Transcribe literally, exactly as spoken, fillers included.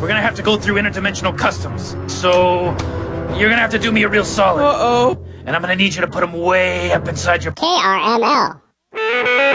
we're gonna have to go through interdimensional customs. So, you're gonna have to do me a real solid. Uh-oh. And I'm gonna need you to put them way up inside your... K R M L.